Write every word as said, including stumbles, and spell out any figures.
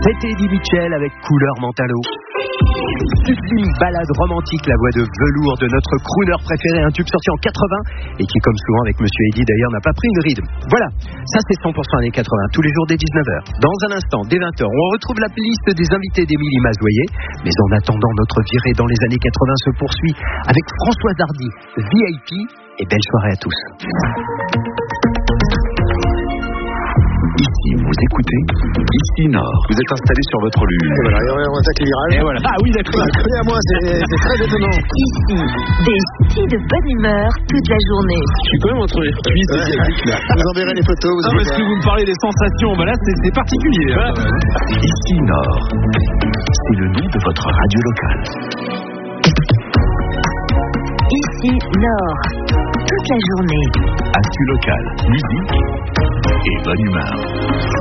C'était Eddie Mitchell avec Couleur Mentalo. Sublime balade romantique, la voix de velours de notre crooner préféré, un tube sorti en quatre-vingts et qui, comme souvent avec Monsieur Eddie d'ailleurs, n'a pas pris une ride. Voilà, ça c'est cent pour cent années quatre-vingts, tous les jours dès dix-neuf heures. Dans un instant, dès vingt heures, on retrouve la liste des invités d'Émilie Mazoyer. Mais en attendant, notre virée dans les années quatre-vingts se poursuit avec Françoise Hardy, V I P, et belle soirée à tous. Ici, vous écoutez Ici Nord. Vous êtes installé sur votre lune. Et voilà, et on attaque les virages. Et voilà. Ah oui, d'accord. Collé à moi, c'est, c'est très étonnant. Ici, des filles de bonne humeur toute la journée. Je suis quand même entre les cuisses et les cuisses, là. Je vous enverrai les photos. Vous ah, parce que vous me parlez des sensations, bah là, c'est, c'est particulier. Hein. Ici Nord. C'est le nom de votre radio locale. Ici Nord. Toute la journée. Actu locale, musique et bonne humeur.